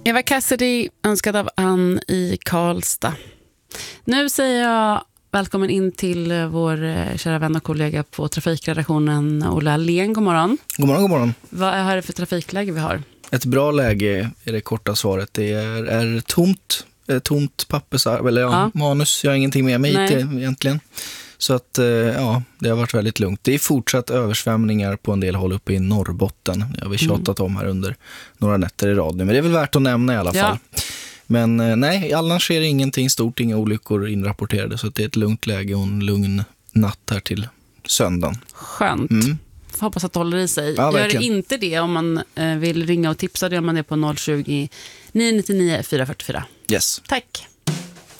Eva Cassidy, önskad av Ann i Karlstad. Nu säger jag välkommen in till vår kära vän och kollega på trafikredaktionen, Ola Allén. God morgon. God morgon, god morgon. Vad är det för trafikläge vi har? Ett bra läge är det korta svaret. Det är tomt pappersarv, eller manus. Jag har ingenting med mig till egentligen. Så att det har varit väldigt lugnt. Det är fortsatt översvämningar på en del håll uppe i Norrbotten. Jag har vi tjatat om här under några nätter i rad nu. Men det är väl värt att nämna i alla fall. Men nej, annars är det ingenting stort, inga olyckor inrapporterade. Så att det är ett lugnt läge och en lugn natt här till söndagen. Skönt. Hoppas att det håller i sig. Ja, gör det inte det om man vill ringa och tipsa, det gör man det på 020 999 444. Yes. Tack.